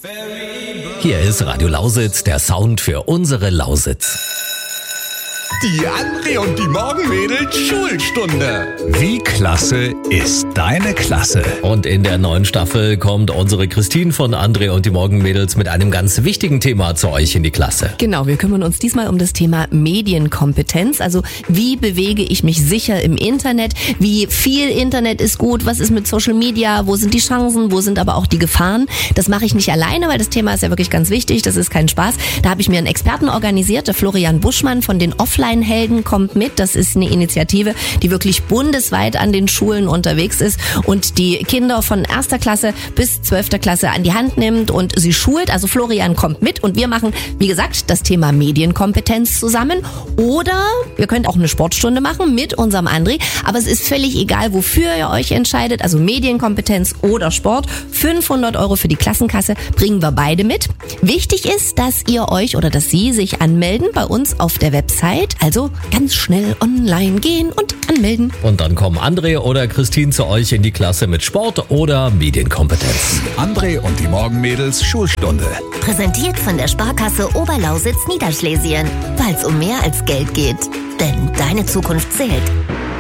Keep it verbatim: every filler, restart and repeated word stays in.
Hier ist Radio Lausitz, der Sound für unsere Lausitz. Die André und die Morgenmädels Schulstunde. Wie klasse ist deine Klasse? Und in der neuen Staffel kommt unsere Christine von André und die Morgenmädels mit einem ganz wichtigen Thema zu euch in die Klasse. Genau, wir kümmern uns diesmal um das Thema Medienkompetenz. Also wie bewege ich mich sicher im Internet? Wie viel Internet ist gut? Was ist mit Social Media? Wo sind die Chancen? Wo sind aber auch die Gefahren? Das mache ich nicht alleine, weil das Thema ist ja wirklich ganz wichtig. Das ist kein Spaß. Da habe ich mir einen Experten organisiert. Der Florian Buschmann von den Offline-Helden kommt mit. Das ist eine Initiative, die wirklich bundesweit an den Schulen unterwegs ist und die Kinder von erster Klasse bis zwölfter Klasse an die Hand nimmt und sie schult. Also Florian kommt mit und wir machen, wie gesagt, das Thema Medienkompetenz zusammen. Oder ihr könnt auch eine Sportstunde machen mit unserem André. Aber es ist völlig egal, wofür ihr euch entscheidet. Also Medienkompetenz oder Sport. fünfhundert Euro für die Klassenkasse bringen wir beide mit. Wichtig ist, dass ihr euch oder dass Sie sich anmelden bei uns auf der Website. Also ganz schnell online gehen und anmelden. Und dann kommen André oder Christine zu euch in die Klasse mit Sport oder Medienkompetenz. André und die Morgenmädels Schulstunde. Präsentiert von der Sparkasse Oberlausitz Niederschlesien. Weil es um mehr als Geld geht. Denn deine Zukunft zählt.